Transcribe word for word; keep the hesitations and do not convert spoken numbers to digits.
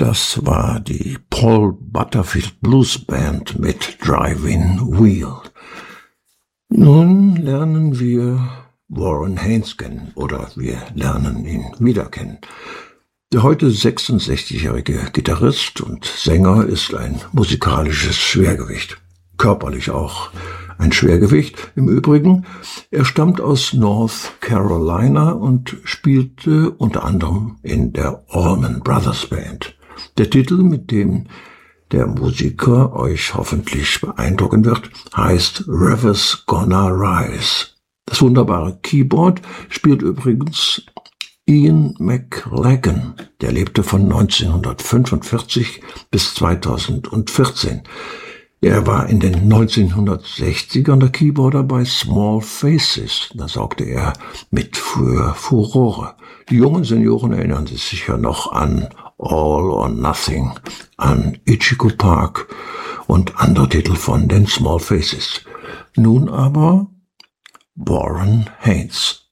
Das war die Paul Butterfield Blues Band mit Driving Wheel. Nun lernen wir Warren Haynes kennen, oder wir lernen ihn wieder kennen. Der heute sechsundsechzigjährige Gitarrist und Sänger ist ein musikalisches Schwergewicht, körperlich auch ein Schwergewicht. Im Übrigen, er stammt aus North Carolina und spielte unter anderem in der Allman Brothers Band. Der Titel, mit dem der Musiker euch hoffentlich beeindrucken wird, heißt Rivers Gonna Rise. Das wunderbare Keyboard spielt übrigens Ian McLagan. Der lebte von neunzehnhundertfünfundvierzig bis zweitausendvierzehn. Er war in den neunzehnhundertsechzigern der Keyboarder bei Small Faces. Da sorgte er mit für Furore. Die jungen Senioren erinnern sich sicher noch an All or Nothing, an Ichigo Park und andere Titel von den Small Faces. Nun aber Warren Haynes.